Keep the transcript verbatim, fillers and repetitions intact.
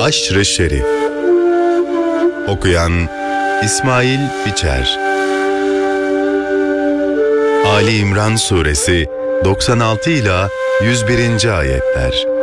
Aşr-ı Şerif. Okuyan İsmail Biçer. Ali İmran Suresi doksan altı ila yüz birinci ayetler.